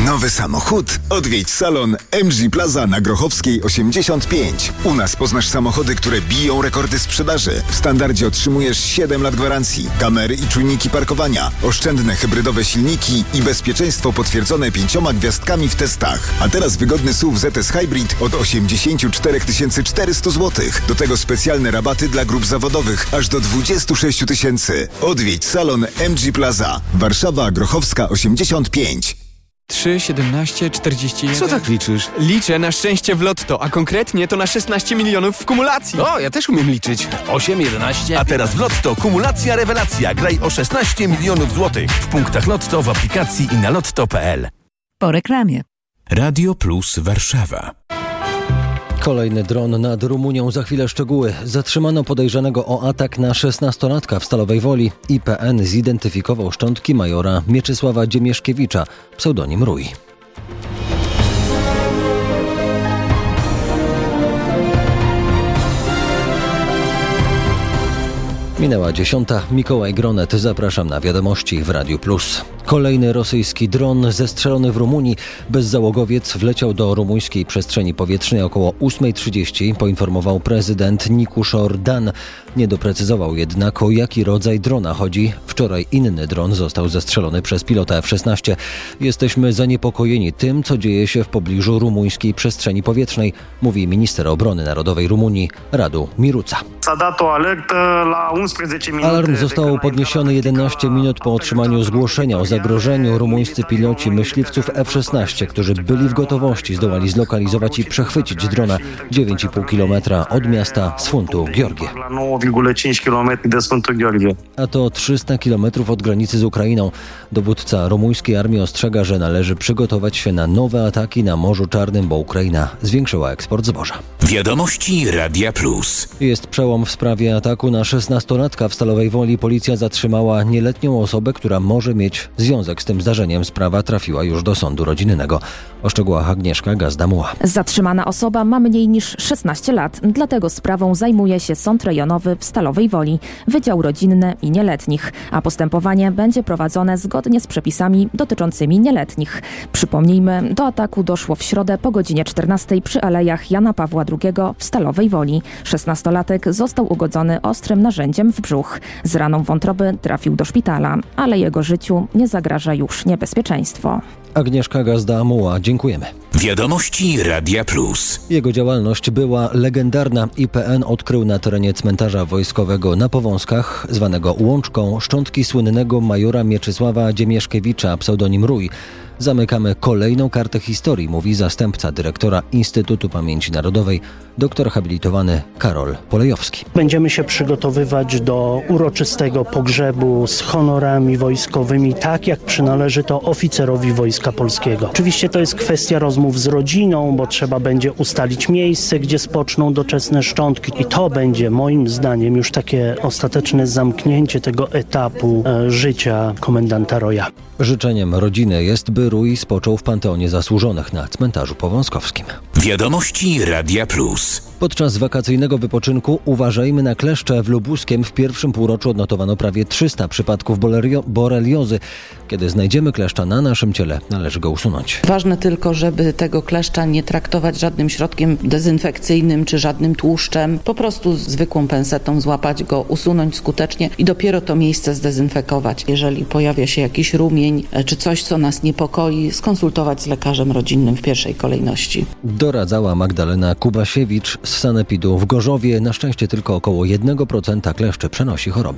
Nowy samochód? Odwiedź salon MG Plaza na Grochowskiej 85. U nas poznasz samochody, które biją rekordy sprzedaży. W standardzie otrzymujesz 7 lat gwarancji, kamery i czujniki parkowania, oszczędne hybrydowe silniki i bezpieczeństwo potwierdzone 5 gwiazdkami w testach. A teraz wygodny SUV ZS Hybrid od 84 400 zł. Do tego specjalne rabaty dla grup zawodowych aż do 26 000. Odwiedź salon MG Plaza. Warszawa, Grochowska 85. 3, 17, 41... Co tak liczysz? Liczę na szczęście w lotto, a konkretnie to na 16 milionów w kumulacji. O, ja też umiem liczyć. 8, 11... A teraz w Lotto kumulacja rewelacja. Graj o 16 milionów złotych. W punktach Lotto, w aplikacji i na lotto.pl. Po reklamie. Radio Plus Warszawa. Kolejny dron nad Rumunią, za chwilę szczegóły. Zatrzymano podejrzanego o atak na 16-latka w Stalowej Woli. IPN zidentyfikował szczątki majora Mieczysława Dziemieszkiewicza, pseudonim Rój. Minęła 10. Mikołaj Gronet. Zapraszam na wiadomości w Radiu Plus. Kolejny rosyjski dron zestrzelony w Rumunii. Bezzałogowiec wleciał do rumuńskiej przestrzeni powietrznej około 8:30, poinformował prezydent Nikuszor Dan. Nie doprecyzował jednak, o jaki rodzaj drona chodzi. Wczoraj inny dron został zestrzelony przez pilota F-16. Jesteśmy zaniepokojeni tym, co dzieje się w pobliżu rumuńskiej przestrzeni powietrznej, mówi minister obrony narodowej Rumunii Radu Miruța. Alarm został podniesiony 11 minut po otrzymaniu zgłoszenia o zagrożeniu. Rumuńscy piloci myśliwców F-16, którzy byli w gotowości, zdołali zlokalizować i przechwycić drona 9,5 km od miasta Sfântu Gheorghe. A to 300 km od granicy z Ukrainą. Dowódca rumuńskiej armii ostrzega, że należy przygotować się na nowe ataki na Morzu Czarnym, bo Ukraina zwiększyła eksport zboża. Wiadomości Radia Plus. Jest przełom w sprawie ataku na 16-latka w Stalowej Woli. Policja zatrzymała nieletnią osobę, która może mieć związek z tym zdarzeniem. Sprawa trafiła już do sądu rodzinnego. O szczegółach Agnieszka Gazda-Muła. Zatrzymana osoba ma mniej niż 16 lat, dlatego sprawą zajmuje się Sąd Rejonowy w Stalowej Woli, Wydział Rodzinny i Nieletnich, a postępowanie będzie prowadzone zgodnie z przepisami dotyczącymi nieletnich. Przypomnijmy, do ataku doszło w środę po godzinie 14 przy Alejach Jana Pawła II w Stalowej Woli. 16-latek został ugodzony ostrym narzędziem w brzuch. Z raną wątroby trafił do szpitala, ale jego życiu nie zagraża już niebezpieczeństwo. Agnieszka Gazda-Muła, dziękujemy. Wiadomości Radia Plus. Jego działalność była legendarna. IPN odkrył na terenie cmentarza wojskowego na Powązkach, zwanego Łączką, szczątki słynnego majora Mieczysława Dziemieszkiewicza, pseudonim Rój. Zamykamy kolejną kartę historii, mówi zastępca dyrektora Instytutu Pamięci Narodowej, doktor habilitowany Karol Polejowski. Będziemy się przygotowywać do uroczystego pogrzebu z honorami wojskowymi, tak jak przynależy to oficerowi Wojska Polskiego. Oczywiście to jest kwestia rozmów z rodziną, bo trzeba będzie ustalić miejsce, gdzie spoczną doczesne szczątki i to będzie moim zdaniem już takie ostateczne zamknięcie tego etapu życia komendanta Roja. Życzeniem rodziny jest, by Rój spoczął w Panteonie Zasłużonych na cmentarzu powązkowskim. Wiadomości Radia Plus. Podczas wakacyjnego wypoczynku uważajmy na kleszcze. W Lubuskiem w pierwszym półroczu odnotowano prawie 300 przypadków boreliozy. Kiedy znajdziemy kleszcza na naszym ciele, należy go usunąć. Ważne tylko, żeby tego kleszcza nie traktować żadnym środkiem dezynfekcyjnym czy żadnym tłuszczem. Po prostu zwykłą pensetą złapać go, usunąć skutecznie i dopiero to miejsce zdezynfekować. Jeżeli pojawia się jakiś rumień czy coś, co nas niepokoi, skonsultować z lekarzem rodzinnym w pierwszej kolejności. Doradzała Magdalena Kubasiewicz z Sanepidu w Gorzowie. Na szczęście tylko około 1% kleszczy przenosi choroby.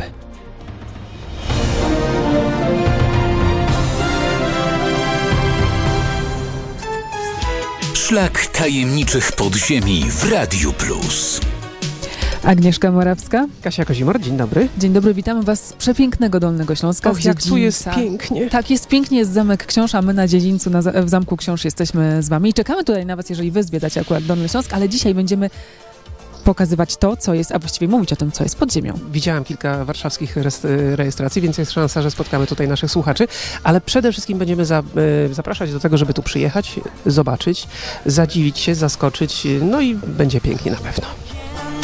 Szlak tajemniczych podziemi w Radiu Plus. Agnieszka Morawska. Kasia Kozimor, dzień dobry. Dzień dobry, witamy Was z przepięknego Dolnego Śląska. Och, jak tu jest pięknie. Tak, jest pięknie, jest Zamek Książ, a my na dziedzińcu, w Zamku Książ jesteśmy z Wami. I czekamy tutaj na Was, jeżeli Wy zwiedzacie akurat Dolny Śląsk, ale dzisiaj będziemy pokazywać to, co jest, a właściwie mówić o tym, co jest pod ziemią. Widziałam kilka warszawskich rejestracji, więc jest szansa, że spotkamy tutaj naszych słuchaczy, ale przede wszystkim będziemy zapraszać do tego, żeby tu przyjechać, zobaczyć, zadziwić się, zaskoczyć, no i będzie pięknie na pewno.